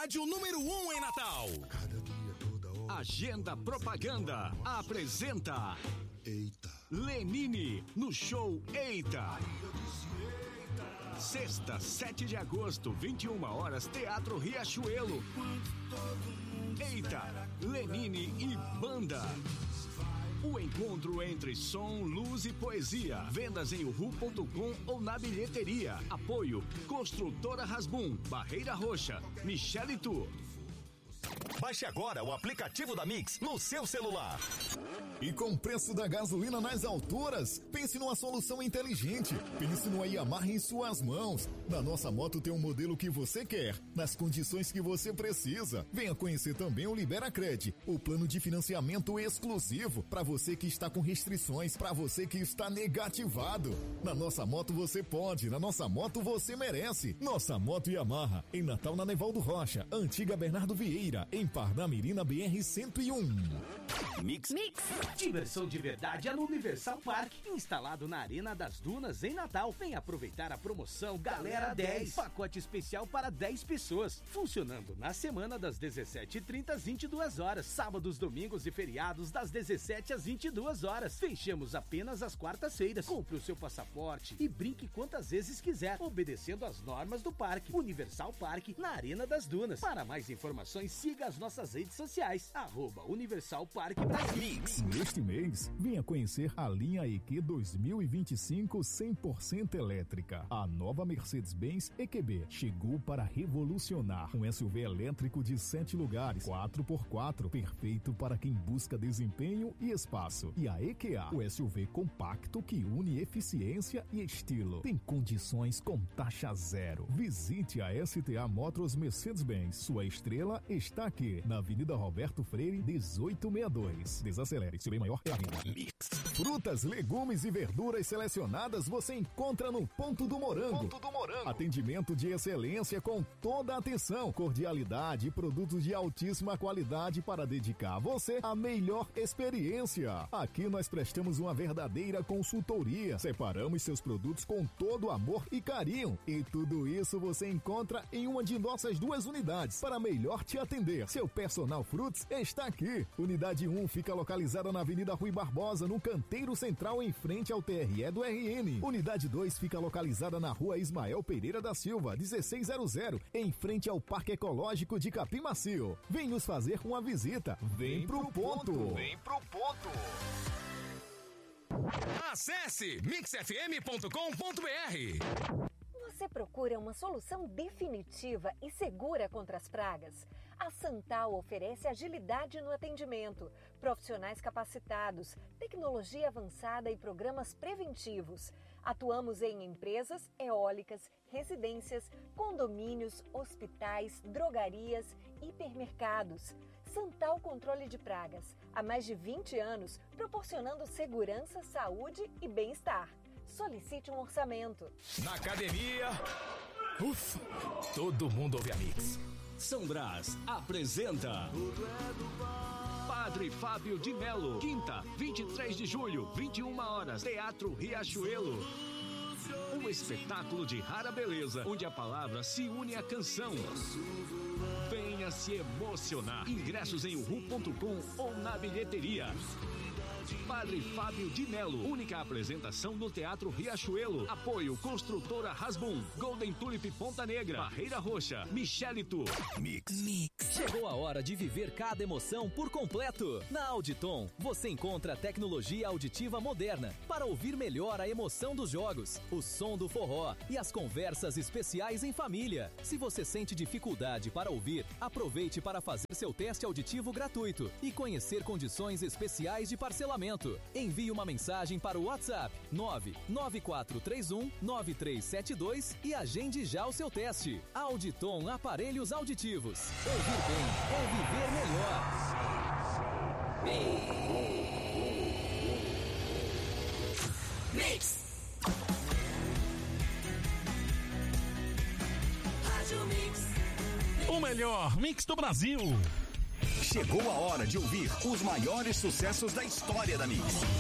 rádio número 1 em Natal. Agenda Propaganda apresenta Eita. Lenine no show Eita. Sexta, 7 de agosto, 21 horas, Teatro Riachuelo. Eita, Lenine e banda. O encontro entre som, luz e poesia. Vendas em uhu.com ou na bilheteria. Apoio Construtora Rasbum, Barreira Roxa, Michele Tour. Baixe agora o aplicativo da Mix no seu celular. E com o preço da gasolina nas alturas, pense numa solução inteligente. Pense numa Yamaha em suas mãos. Na nossa moto tem um modelo que você quer, nas condições que você precisa. Venha conhecer também o Liberacred, o plano de financiamento exclusivo para você que está com restrições, para você que está negativado. Na nossa moto você pode, na nossa moto você merece. Nossa Moto Yamaha, em Natal na Nevaldo Rocha, Antiga Bernardo Vieira, em Parnamirim na BR-101. Mix. Diversão de verdade é no Universal Park, instalado na Arena das Dunas, em Natal. Vem aproveitar a promoção Galera 10, pacote especial para 10 pessoas, funcionando na semana das 17h30 às 22 horas, sábados, domingos e feriados das 17 às 22 horas. Fechamos apenas às quartas-feiras. Compre o seu passaporte e brinque quantas vezes quiser, obedecendo às normas do parque. Universal Park, na Arena das Dunas. Para mais informações, siga as nossas redes sociais, @Universal Park Mix. Neste mês, venha conhecer a linha EQ 2025 100% elétrica. A nova Mercedes-Benz EQB chegou para revolucionar. Um SUV elétrico de 7 lugares, 4x4, perfeito para quem busca desempenho e espaço. E a EQA, o SUV compacto que une eficiência e estilo. Tem condições com taxa zero. Visite a STA Motors Mercedes-Benz. Sua estrela está aqui, na Avenida Roberto Freire, 1862. Desacelere, seu bem maior é a vida. Mix. Frutas, legumes e verduras selecionadas você encontra no Ponto do Morango. Atendimento de excelência com toda a atenção, cordialidade e produtos de altíssima qualidade para dedicar a você a melhor experiência. Aqui nós prestamos uma verdadeira consultoria. Separamos seus produtos com todo amor e carinho. E tudo isso você encontra em uma de nossas 2 unidades para melhor te atender. Seu Personal Fruits está aqui. Unidade 1 fica localizada na Avenida Rui Barbosa, no Canteiro Central, em frente ao TRE do RN. Unidade 2 fica localizada na Rua Ismael Pereira da Silva, 1600, em frente ao Parque Ecológico de Capim Macio. Vem nos fazer uma visita. Vem pro ponto. Acesse mixfm.com.br. Você procura uma solução definitiva e segura contra as pragas? A Santal oferece agilidade no atendimento, profissionais capacitados, tecnologia avançada e programas preventivos. Atuamos em empresas, eólicas, residências, condomínios, hospitais, drogarias, hipermercados. Santal Controle de Pragas. Há mais de 20 anos, proporcionando segurança, saúde e bem-estar. Solicite um orçamento. Na academia, ufa, todo mundo ouve a Mix. São Brás apresenta Padre Fábio de Melo, quinta, 23 de julho, 21 horas, Teatro Riachuelo. Um espetáculo de rara beleza, onde a palavra se une à canção. Venha se emocionar. Ingressos em uhu.com ou na bilheteria. Padre Fábio de Melo, única apresentação no Teatro Riachuelo. Apoio Construtora Rasbum, Golden Tulip Ponta Negra, Barreira Roxa, Michele Tour. Mix. Chegou a hora de viver cada emoção por completo. Na Auditon, você encontra tecnologia auditiva moderna para ouvir melhor a emoção dos jogos, o som do forró e as conversas especiais em família. Se você sente dificuldade para ouvir, aproveite para fazer seu teste auditivo gratuito e conhecer condições especiais de parcelamento. Envie uma mensagem para o WhatsApp 99431-9372 e agende já o seu teste. Auditon Aparelhos Auditivos. Ouvir bem é viver melhor. Mix. Rádio Mix. O melhor mix do Brasil. Chegou a hora de ouvir os maiores sucessos da história da Mix.